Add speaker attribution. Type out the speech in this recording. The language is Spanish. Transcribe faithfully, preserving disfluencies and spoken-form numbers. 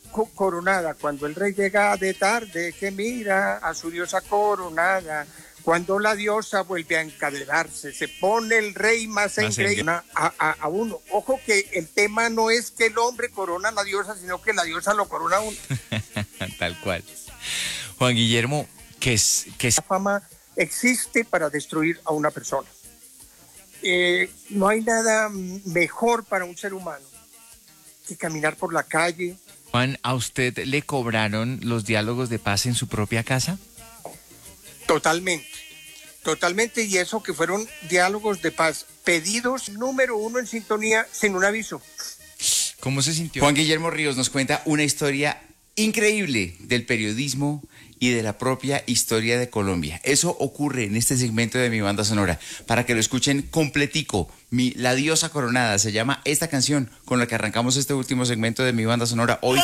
Speaker 1: co- coronada. Cuando el rey llega de tarde, que mira a su diosa coronada. Cuando la diosa vuelve a encadenarse, se pone el rey más
Speaker 2: Más
Speaker 1: engreído a, a, a uno. Ojo que el tema no es que el hombre corona a la diosa, sino que la diosa lo corona a uno.
Speaker 2: Tal cual. Juan Guillermo, ¿qué es, qué es?
Speaker 1: La fama existe para destruir a una persona. Eh, no hay nada mejor para un ser humano que caminar por la calle.
Speaker 2: Juan, ¿a usted le cobraron los diálogos de paz en su propia casa?
Speaker 1: Totalmente, totalmente, y eso que fueron diálogos de paz, pedidos número uno en sintonía sin un aviso.
Speaker 2: ¿Cómo se sintió?
Speaker 3: Juan Guillermo Ríos nos cuenta una historia increíble del periodismo y de la propia historia de Colombia. Eso ocurre en este segmento de Mi Banda Sonora. Para que lo escuchen completico, mi, La Diosa Coronada se llama esta canción con la que arrancamos este último segmento de Mi Banda Sonora hoy.